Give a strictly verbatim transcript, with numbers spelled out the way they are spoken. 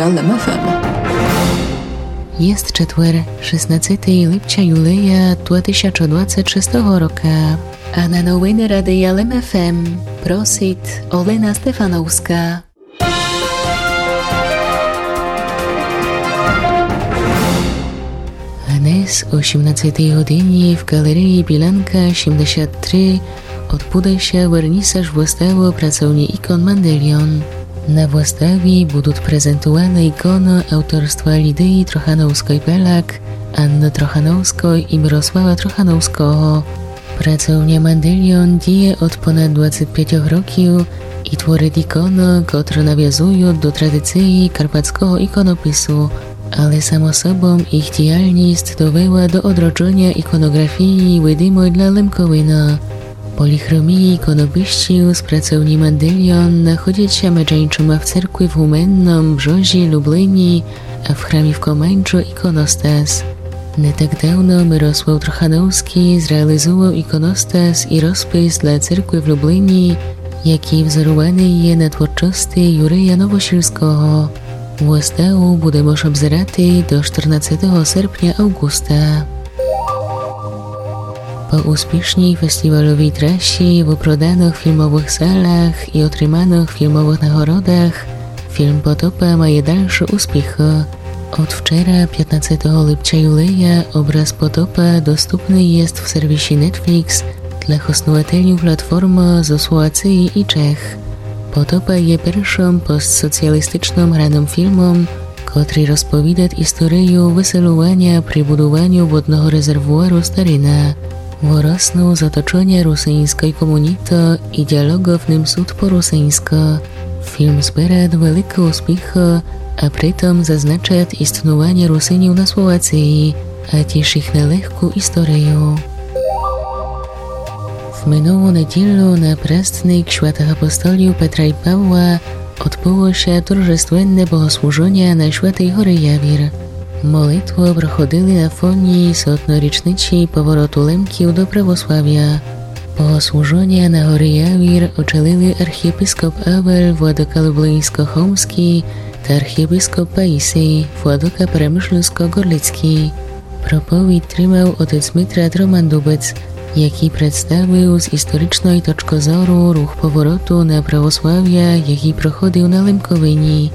L M F M. Jest четвер, шістнадцятого липня юлея дві тисячі двадцять шостого року, a na новини Ради L M F M просить Олена Стефановська. Dnes o osiemnastej godzinie w Galerii Bilanka siedemdziesiąt trzy odbędzie się wernisaż wystawy pracowni ikon Mandelion. Na wystawie będą prezentowane ikony autorstwa Lidii Trochanowskiej-Belak, Anny Trochanowskiej i Mirosława Trochanowskiego. Pracownia Mandelion dzieje od ponad dwudziestu pięciu roków i tworzy ikony, które nawiązują do tradycji karpackiego ikonopisu, ale samo sobą ich działalność dowiała do odrodzenia ikonografii widymej dla Lemkowina. Polichromii ikonopiści z pracowni Mandelion nachodzą się męczeńczyma w cerkwi w Humennom, Brzozie, Lublinie, a w chramie w Komańczu ikonostas. Nie tak dawno Mirosław Trochanowski zrealizował ikonostas i rozpis dla cerkwi w Lublinie, jaki wzorowany jest na twórczości Jureja Nowosilskiego. Wystawę będzie można obserwować do czternastego sierpnia Augusta. Po uspiesznej festiwalowej trasie, wyprodanych filmowych salach i otrzymanych filmowych nagrodach, film Potopa ma dalsze uspechy. Od wczoraj, piętnastego lipca juleja, obraz Potopa dostępny jest w serwisie Netflix dla hostowatelów platformy ze Słowacji i Czech. Potopa jest pierwszym postsocjalistycznym hranym filmem, który rozpowiada historię wyselowania przy budowaniu wodnego rezerwuaru Staryna, wyrosną z otoczenia rosyjskiej komunity i dialogu w nim sud po rosyjsku. Film zbiera wielkie uspechy, a przy tym zaznacza istnienie Rosjanów na Słowacji, a też ich nalehką historię. W minioną niedzielę na prastnik świętych apostoliów Petra i Pawła odbyło się торжественне bogosłużenie na Świętej Hory Jawir. Молитву проходили на фоні сотнорічниці повороту лемків до православ'я. Богослужіння на горі Явір очолили архієпископ Авель, владика Люблинсько-Хомський та архієпископ Паїсій, владика Перемишльсько-Горлицький. Проповідь тримав отець Митра Роман-Дубець, який представив з історичної точки зору рух повороту на православ'я, який проходив на Лемковині.